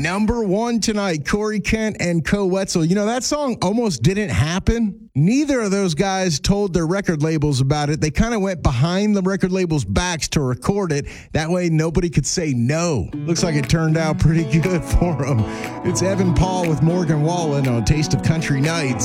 Number one tonight, Corey Kent and Koe Wetzel. You know, that song almost didn't happen. Neither of those guys told their record labels about it. They kind of went behind the record labels' backs to record it. That way nobody could say no. Looks like it turned out pretty good for them. It's Evan Paul with Morgan Wallen on Taste of Country Nights.